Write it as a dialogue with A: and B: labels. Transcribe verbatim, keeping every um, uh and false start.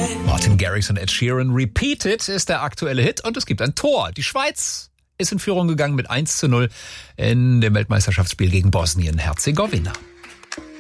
A: Martin Garrix und Ed Sheeran. Repeated ist der aktuelle Hit und es gibt ein Tor. Die Schweiz ist in Führung gegangen mit eins zu null in dem Weltmeisterschaftsspiel gegen Bosnien-Herzegowina.